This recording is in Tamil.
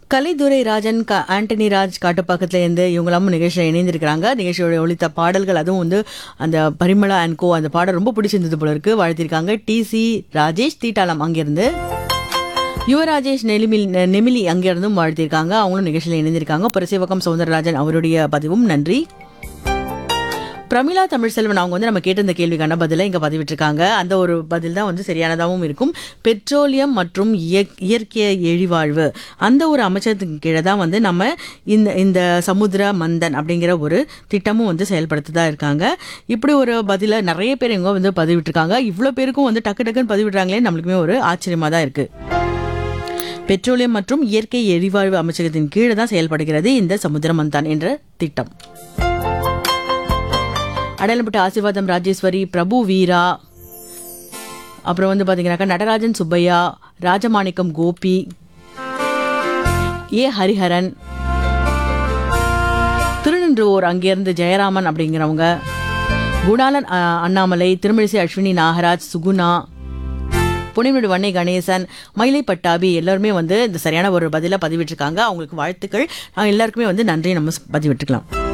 கலைதுரை ராஜன், ஆண்டனி ராஜ் காட்டுப்பாக்கத்துல இருந்து இவங்களாம் நிகழ்ச்சியில் இணைந்திருக்கிறாங்க. நிகழ்ச்சியோட ஒழித்த பாடல்கள் அதுவும் வந்து அந்த பரிமளா அண்ட் கோ அந்த பாடல் ரொம்ப பிடிச்சிருந்தது போல இருக்கு. வாழ்த்திருக்காங்க TC ராஜேஷ் தீட்டாளம் அங்கிருந்து. யுவராஜேஷ் நெமிலி அங்கிருந்தும் வாழ்த்திருக்காங்க. அவங்களும் நிகழ்ச்சியில் இணைந்திருக்காங்க. பரசிவக்கம் சௌந்தரராஜன் அவருடைய பதிவும் நன்றி. பிரமிளா தமிழ்செல்வன் அவங்க வந்து நம்ம கேட்ட இந்த கேள்விக்கான பதிலை இங்கே பதிவிட்டிருக்காங்க. அந்த ஒரு பதில் தான் வந்து சரியானதாகவும் இருக்கும். பெட்ரோலியம் மற்றும் இயற்கை எழிவாழ்வு அந்த ஒரு அமைச்சகத்துக்கு கீழே தான் வந்து நம்ம இந்த சமுத்திர மந்தன் அப்படிங்கிற ஒரு திட்டமும் வந்து செயல்படுத்ததா இருக்காங்க. இப்படி ஒரு பதிலை நிறைய பேர் இவங்க வந்து பதிவிட்டிருக்காங்க. இவ்வளோ பேருக்கும் வந்து டக்கு டக்குன்னு பதிவிடுறாங்களே, நம்மளுக்குமே ஒரு ஆச்சரியமாக தான் இருக்கு. பெட்ரோலியம் மற்றும் இயற்கை எரிவாயு அமைச்சகத்தின் கீழே தான் செயல்படுகிறது இந்த சமுத்திர மந்தான் என்ற திட்டம். அடையாளப்பட்ட ஆசீர்வாதம் ராஜேஸ்வரி, பிரபு வீரா, அப்புறம் வந்து பார்த்தீங்கன்னாக்கா நடராஜன் சுப்பையா, ராஜமாணிக்கம் கோபி, ஹரிஹரன், திருநின்றூர் அங்கிருந்து ஜெயராமன் அப்படிங்கிறவங்க, குணாலன் அண்ணாமலை, திருமழிசை அஸ்வினி நாகராஜ், சுகுணா, புனிமேடு வண்ணை கணேசன், மயிலை பட்டாபி எல்லாருமே வந்து இந்த சரியான ஒரு பதிலை பதிவிட்டிருக்காங்க. அவங்களுக்கு வாழ்த்துக்கள். எல்லாருக்குமே வந்து நன்றி நம்ம பதிவிட்டுக்கலாம்.